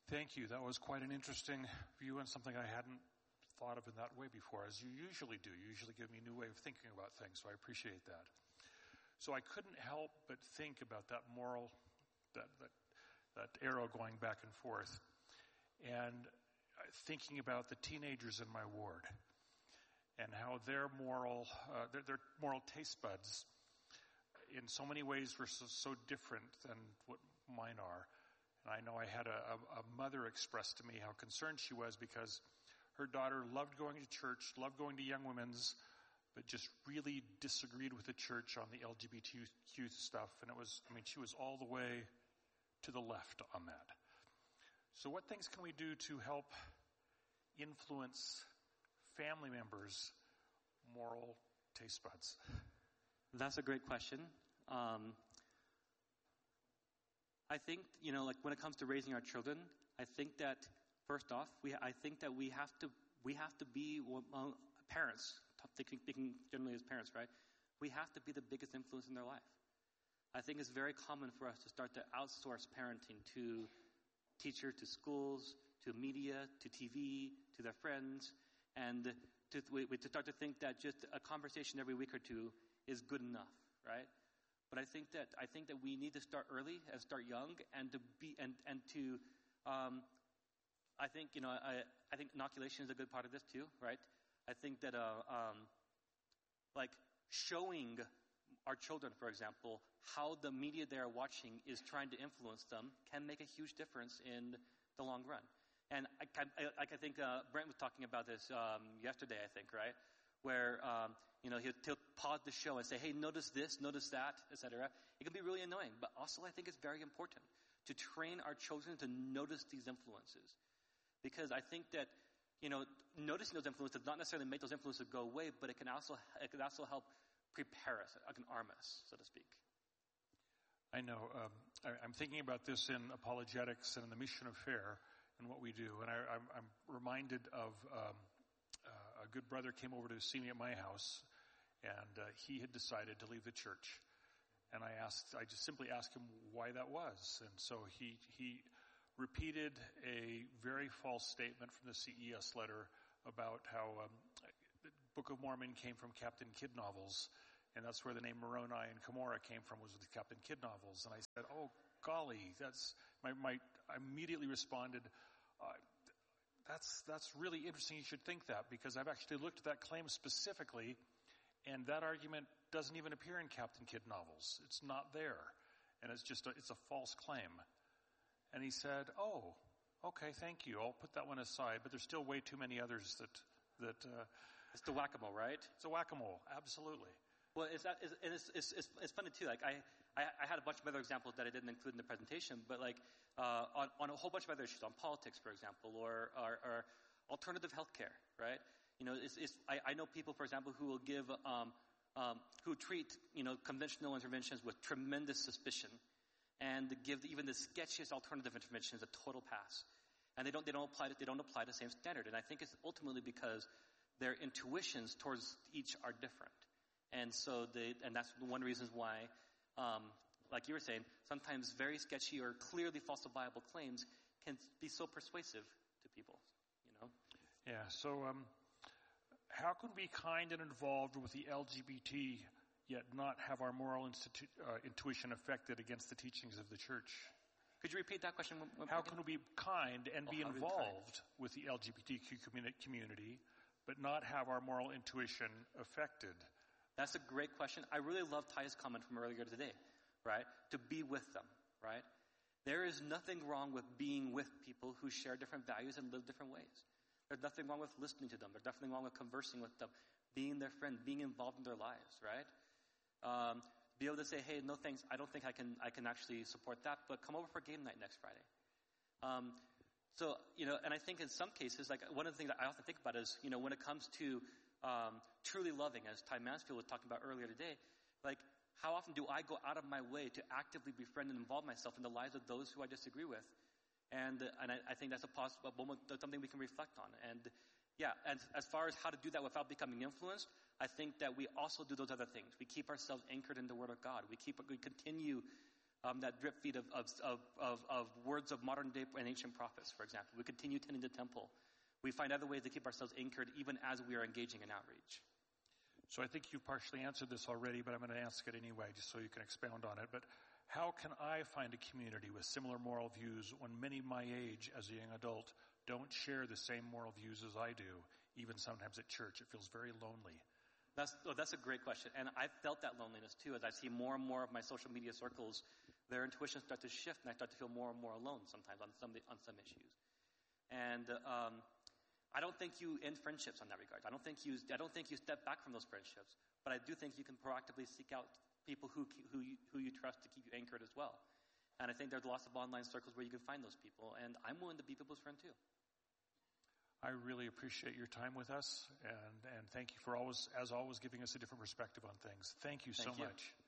Thank you. That was quite an interesting view and something I hadn't thought of in that way before, as you usually do. You usually give me a new way of thinking about things, so I appreciate that. So I couldn't help but think about that moral, that arrow going back and forth, and thinking about the teenagers in my ward and how their moral taste buds in so many ways were so different than what mine are. And I know I had a mother express to me how concerned she was because her daughter loved going to church, loved going to Young Women's, but just really disagreed with the church on the LGBTQ stuff. And she was all the way to the left on that. So what things can we do to help influence family members' moral taste buds? That's a great question. I think, when it comes to raising our children, I think that first off, I think that we have to be parents. Thinking generally as parents, right? We have to be the biggest influence in their life. I think it's very common for us to start to outsource parenting to teachers, to schools, to media, to TV, to their friends, and we start to think that just a conversation every week or two is good enough, right? But I think that we need to start early and start young, and I think inoculation is a good part of this too, right? I think that showing our children, for example, how the media they are watching is trying to influence them can make a huge difference in the long run. And I think Brent was talking about this yesterday, I think, right? Where he'll pause the show and say, "Hey, notice this, notice that, etc." It can be really annoying, but also I think it's very important to train our children to notice these influences, because I think that noticing those influences does not necessarily make those influences go away, but it can also help prepare us, it can arm us, so to speak. I know. I'm thinking about this in apologetics and in the mission of FAIR and what we do, and I'm reminded of a good brother came over to see me at my house, and he had decided to leave the church, and I just simply asked him why that was, and so he repeated a very false statement from the CES letter about how the Book of Mormon came from Captain Kidd novels, and that's where the name Moroni and Cumorah came from, was with the Captain Kidd novels. And I said, "Oh, golly, that's I immediately responded, that's really interesting. You should think that, because I've actually looked at that claim specifically, and that argument doesn't even appear in Captain Kidd novels. It's not there, and it's a false claim." And he said, "Oh, okay, thank you. I'll put that one aside, but there's still way too many others that it's the whack-a-mole, right? It's a whack-a-mole, absolutely." Well, it's funny too. Like I had a bunch of other examples that I didn't include in the presentation, but on a whole bunch of other issues, on politics, for example, or alternative healthcare, right? I know people, for example, who will give who treat conventional interventions with tremendous suspicion, and give even the sketchiest alternative interventions a total pass, and they don't apply the same standard. And I think it's ultimately because their intuitions towards each are different. And so that's one reason why, like you were saying, sometimes very sketchy or clearly falsifiable claims can be so persuasive to people, Yeah, so how can we be kind and involved with the LGBT, yet not have our moral intuition affected against the teachings of the church? Could you repeat that question? How can we be kind and be involved with the LGBTQ community, but not have our moral intuition affected? That's a great question. I really love Ty's comment from earlier today, right? To be with them, right? There is nothing wrong with being with people who share different values and live different ways. There's nothing wrong with listening to them. There's nothing wrong with conversing with them, being their friend, being involved in their lives, right? Be able to say, "Hey, no thanks, I don't think I can actually support that, but come over for game night next Friday." So, and I think in some cases, like one of the things that I often think about is, when it comes to truly loving, as Ty Mansfield was talking about earlier today, like how often do I go out of my way to actively befriend and involve myself in the lives of those who I disagree with? And I think that's that's something we can reflect on. And yeah, and as far as how to do that without becoming influenced, I think that we also do those other things. We keep ourselves anchored in the Word of God. We continue that drip feed of words of modern day and ancient prophets, for example. We continue tending the temple. We find other ways to keep ourselves anchored even as we are engaging in outreach. So I think you partially answered this already, but I'm going to ask it anyway, just so you can expound on it. But how can I find a community with similar moral views when many my age as a young adult don't share the same moral views as I do, even sometimes at church? It feels very lonely. That's a great question. And I've felt that loneliness too, as I see more and more of my social media circles, their intuitions start to shift, and I start to feel more and more alone sometimes on some issues. And I don't think you end friendships on that regard. I don't think you step back from those friendships, but I do think you can proactively seek out people who you trust to keep you anchored as well. And I think there's lots of online circles where you can find those people, and I'm willing to be people's friend too. I really appreciate your time with us, and thank you for always, as always, giving us a different perspective on things. Thank you so much.